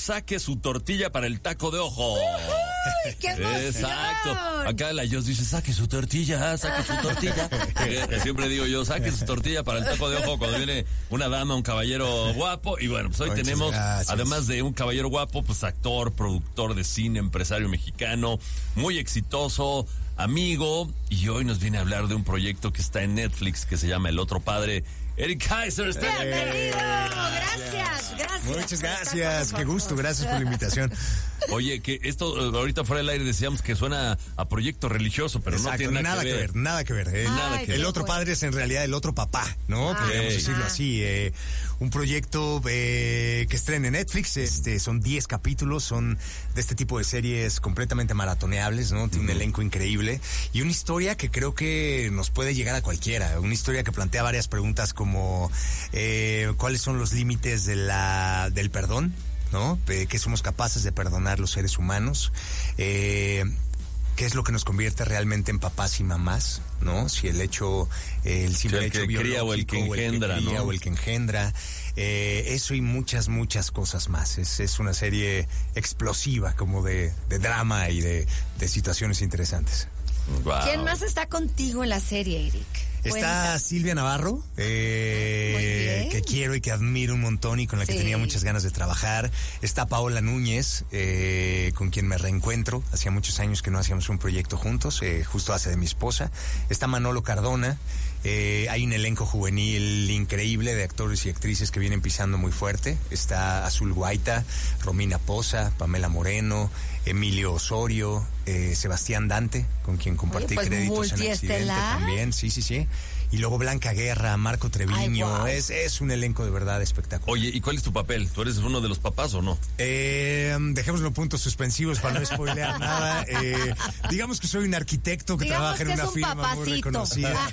saque su tortilla para el taco de ojo. ¡Uy, qué emoción! Exacto. Acá la Jos dice, saque su tortilla. Siempre digo yo, saque su tortilla para el taco de ojo cuando viene una dama, un caballero guapo. Y bueno, pues hoy tenemos, además de un caballero guapo, pues actor, productor de cine, empresario mexicano, muy exitoso, amigo. Y hoy nos viene a hablar de un proyecto que está en Netflix que se llama El Otro Padre. Eric Kaiser está bienvenido, gracias. Muchas gracias, qué gusto, gracias por la invitación. Oye, que esto ahorita fuera del aire decíamos que suena a proyecto religioso, pero exacto, no tiene nada que ver. Nada que ver. El otro padre es en realidad el otro papá, ¿no? Podríamos decirlo así. Un proyecto que estrena en Netflix, son 10 capítulos, son de este tipo de series completamente maratoneables, ¿no? Tiene un elenco increíble y una historia que creo que nos puede llegar a cualquiera. Una historia que plantea varias preguntas como ¿cuáles son los límites del perdón? ¿No? ¿Qué somos capaces de perdonar los seres humanos? ¿Qué es lo que nos convierte realmente en papás y mamás? ¿No? Si el simple hecho biológico cría o el que engendra, ¿no? O el que engendra. Eso y muchas cosas más. Es una serie explosiva, como de drama y de situaciones interesantes. Wow. ¿Quién más está contigo en la serie, Eric? Está Silvia Navarro, que quiero y que admiro un montón y con la que tenía muchas ganas de trabajar. Está Paola Núñez, con quien me reencuentro. Hacía muchos años que no hacíamos un proyecto juntos, justo hace de mi esposa. Está Manolo Cardona. Hay un elenco juvenil increíble de actores y actrices que vienen pisando muy fuerte. Está Azul Guaita, Romina Poza, Pamela Moreno, Emilio Osorio, Sebastián Dante, con quien compartí créditos en Accidente también. Sí. Y luego Blanca Guerra, Marco Treviño. Wow. Es un elenco de verdad espectacular. Oye, ¿y cuál es tu papel? ¿Tú eres uno de los papás o no? Dejémoslo puntos suspensivos para no spoilear nada. Digamos que soy un arquitecto que trabaja en una firma papacito muy reconocida.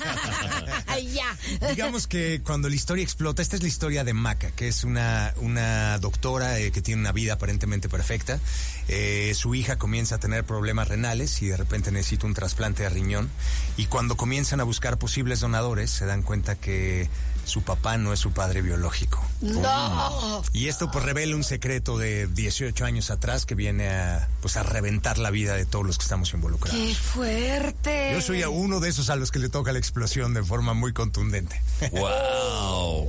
Digamos que cuando la historia explota, esta es la historia de Maca, que es una doctora que tiene una vida aparentemente perfecta. Su hija comienza a tener problemas renales y de repente necesita un trasplante de riñón. Y cuando comienzan a buscar posibles donadores, se dan cuenta que su papá no es su padre biológico. ¡No! Y esto pues revela un secreto de 18 años atrás que viene a reventar la vida de todos los que estamos involucrados. ¡Qué fuerte! Yo soy uno de esos a los que le toca la explosión de forma muy contundente. ¡Wow!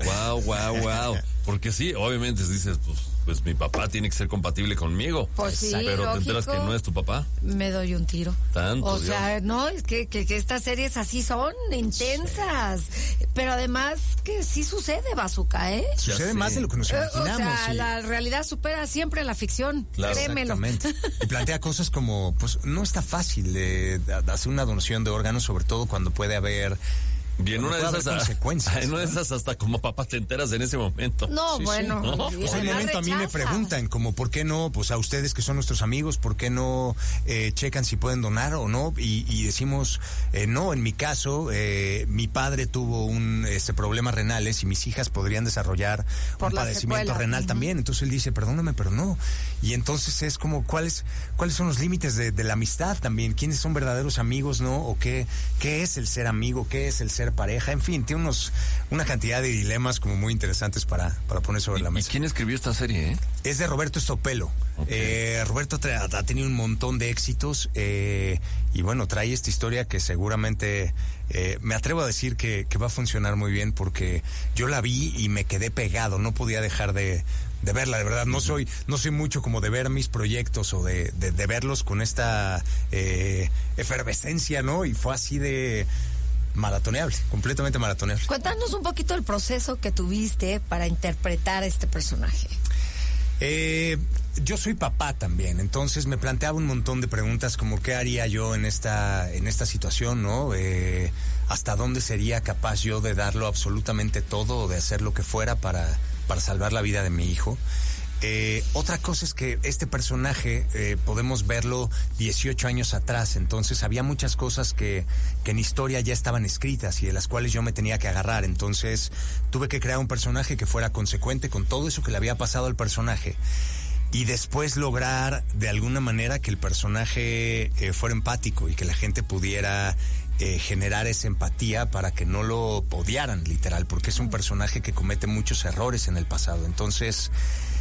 Porque sí, obviamente dices, pues mi papá tiene que ser compatible conmigo. Pues sí, pero lógico. ¿te enteras que no es tu papá? Me doy un tiro. Tanto, o sea, no, es que estas series así son, intensas. Sí. Pero además que sí sucede, Bazooka, ¿eh? Sucede más de lo que nos imaginamos. O sea, la realidad supera siempre la ficción. Claro. Créemelo. Exactamente. Y plantea cosas como, pues no está fácil de hacer una donación de órganos, sobre todo cuando puede haber... Bien, una de esas consecuencias. En una de esas hasta como papá te enteras en ese momento. No, bueno. Sí. ¿No? Pues en el momento a mí me preguntan como ¿por qué no? Pues a ustedes que son nuestros amigos, ¿por qué no checan si pueden donar o no? Y decimos, no, en mi caso, mi padre tuvo problemas renales y mis hijas podrían desarrollar un padecimiento renal también. Entonces él dice, perdóname, pero no. Y entonces es como, ¿cuáles son los límites de la amistad también? ¿Quiénes son verdaderos amigos, no? ¿O qué es el ser amigo? ¿Qué es el ser pareja? En fin, tiene una cantidad de dilemas como muy interesantes para poner sobre la mesa. ¿Y quién escribió esta serie? Es de Roberto Estopelo. Okay. Roberto ha tenido un montón de éxitos y bueno, trae esta historia que seguramente me atrevo a decir que va a funcionar muy bien porque yo la vi y me quedé pegado, no podía dejar de verla, de verdad. No soy mucho como de ver mis proyectos o de verlos con esta efervescencia, ¿no? Y fue así de maratoneable, completamente maratoneable. Cuéntanos un poquito el proceso que tuviste para interpretar a este personaje. Yo soy papá también, entonces me planteaba un montón de preguntas como qué haría yo en esta situación, ¿no? Hasta dónde sería capaz yo de darlo absolutamente todo o de hacer lo que fuera para salvar la vida de mi hijo. Otra cosa es que este personaje podemos verlo 18 años atrás, entonces había muchas cosas que en historia ya estaban escritas y de las cuales yo me tenía que agarrar, entonces tuve que crear un personaje que fuera consecuente con todo eso que le había pasado al personaje y después lograr de alguna manera que el personaje fuera empático y que la gente pudiera generar esa empatía para que no lo odiaran literal, porque es un personaje que comete muchos errores en el pasado, entonces...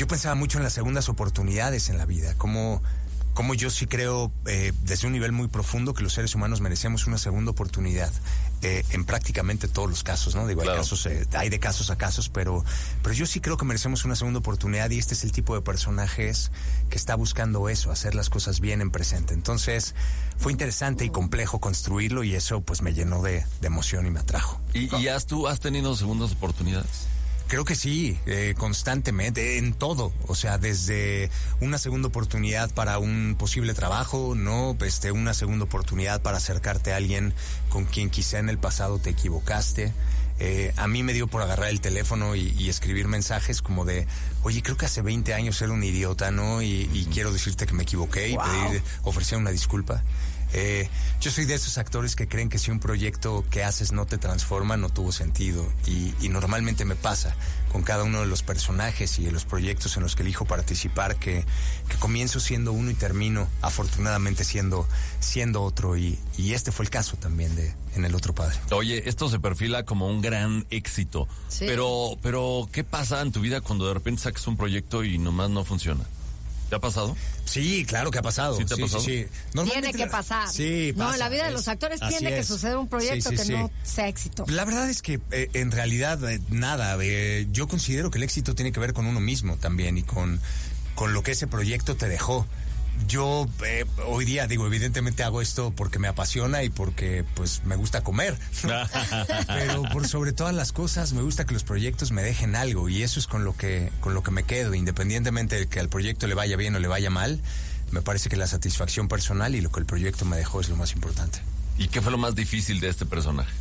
yo pensaba mucho en las segundas oportunidades en la vida, como yo sí creo desde un nivel muy profundo que los seres humanos merecemos una segunda oportunidad en prácticamente todos los casos, ¿no? Digo, claro. Hay casos, hay de casos a casos, pero yo sí creo que merecemos una segunda oportunidad y este es el tipo de personajes que está buscando eso, hacer las cosas bien en presente. Entonces fue interesante y complejo construirlo y eso pues me llenó de emoción y me atrajo. ¿Y tú has tenido segundas oportunidades? Creo que sí, constantemente, en todo. O sea, desde una segunda oportunidad para un posible trabajo, ¿no? Una segunda oportunidad para acercarte a alguien con quien quizá en el pasado te equivocaste. A mí me dio por agarrar el teléfono y escribir mensajes como de, oye, creo que hace 20 años era un idiota, ¿no? Y quiero decirte que me equivoqué y ofrecer una disculpa. Yo soy de esos actores que creen que si un proyecto que haces no te transforma, no tuvo sentido. Y normalmente me pasa con cada uno de los personajes y de los proyectos en los que elijo participar, que comienzo siendo uno y termino afortunadamente siendo otro. Y este fue el caso también en El Otro Padre. Oye, esto se perfila como un gran éxito. Sí. Pero ¿qué pasa en tu vida cuando de repente sacas un proyecto y nomás no funciona? ¿Te ha pasado? Sí, claro que ha pasado. ¿Sí te ha pasado? Sí. Tiene que pasar. Sí, pasa. No, en la vida de los actores tiene que suceder un proyecto que no sea éxito. La verdad es que en realidad nada. Yo considero que el éxito tiene que ver con uno mismo también y con lo que ese proyecto te dejó. Yo hoy día digo, evidentemente hago esto porque me apasiona y porque pues me gusta comer, ¿no? Pero por sobre todas las cosas me gusta que los proyectos me dejen algo y eso es con lo que me quedo, independientemente de que al proyecto le vaya bien o le vaya mal. Me parece que la satisfacción personal y lo que el proyecto me dejó es lo más importante. ¿Y qué fue lo más difícil de este personaje?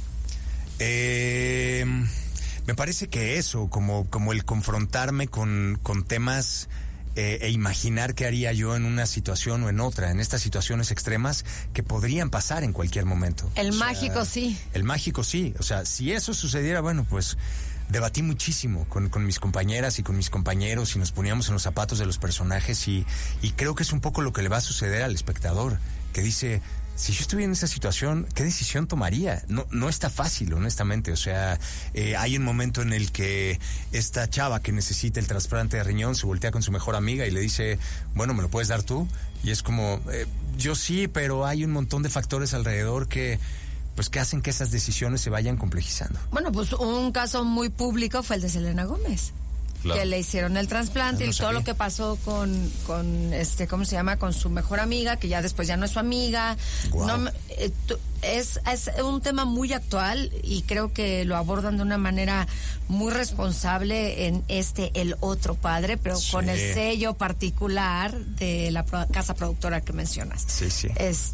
Me parece que eso, como el confrontarme con temas e imaginar qué haría yo en una situación o en otra, en estas situaciones extremas que podrían pasar en cualquier momento. El mágico sí. El mágico sí. O sea, si eso sucediera, bueno, pues debatí muchísimo con mis compañeras y con mis compañeros y nos poníamos en los zapatos de los personajes y creo que es un poco lo que le va a suceder al espectador, que dice, si yo estuviera en esa situación, ¿qué decisión tomaría? No está fácil, honestamente. O sea, hay un momento en el que esta chava que necesita el trasplante de riñón se voltea con su mejor amiga y le dice, bueno, ¿me lo puedes dar tú? Y es como, yo sí, pero hay un montón de factores alrededor que hacen que esas decisiones se vayan complejizando. Bueno, pues un caso muy público fue el de Selena Gómez. Claro. Que le hicieron el trasplante y todo lo que pasó con ¿cómo se llama? Con su mejor amiga, que ya después ya no es su amiga. Wow. Es un tema muy actual y creo que lo abordan de una manera muy responsable en El Otro Padre, pero con el sello particular de la casa productora que mencionas. Sí.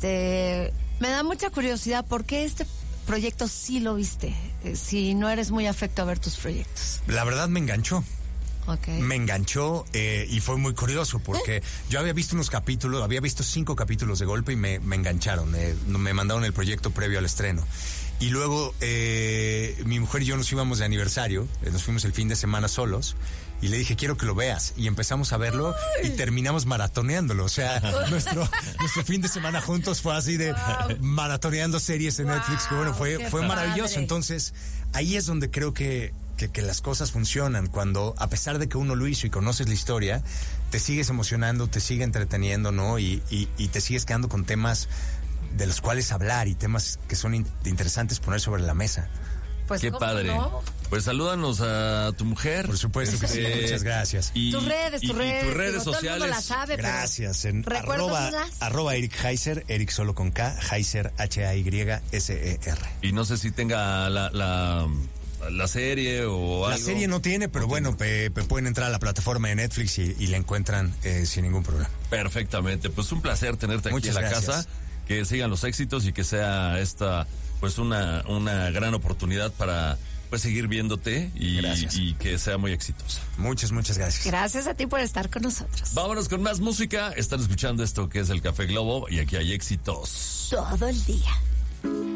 Me da mucha curiosidad, ¿por qué este proyecto sí lo viste? Si no eres muy afecto a ver tus proyectos. La verdad me enganchó. Okay. Me enganchó y fue muy curioso porque yo había visto 5 capítulos de golpe y me engancharon. Me mandaron el proyecto previo al estreno. Y luego mi mujer y yo nos íbamos de aniversario, nos fuimos el fin de semana solos. Y le dije, quiero que lo veas. Y empezamos a verlo y terminamos maratoneándolo. O sea, nuestro fin de semana juntos fue así de maratoneando series en Netflix. Que bueno, fue maravilloso. Entonces, ahí es donde creo que las cosas funcionan. Cuando, a pesar de que uno lo hizo y conoces la historia, te sigues emocionando, te sigue entreteniendo, ¿no? Y te sigues quedando con temas de los cuales hablar y temas que son interesantes poner sobre la mesa. Pues qué padre. ¿No? Pues salúdanos a tu mujer. Por supuesto que sí, muchas gracias. Tus redes sociales. Todo el mundo la sabe, gracias. En arroba Eric Heiser, Eric solo con K, Heiser, H-A-Y-S-E-R. Y no sé si tenga la serie o algo. La serie no tiene, pero bueno, pueden entrar a la plataforma de Netflix y la encuentran sin ningún problema. Perfectamente. Pues un placer tenerte aquí en la casa. Que sigan los éxitos y que sea esta pues una gran oportunidad para pues seguir viéndote y que sea muy exitosa. Muchas gracias. Gracias a ti por estar con nosotros. Vámonos con más música. Están escuchando esto que es el Café Globo y aquí hay éxitos todo el día.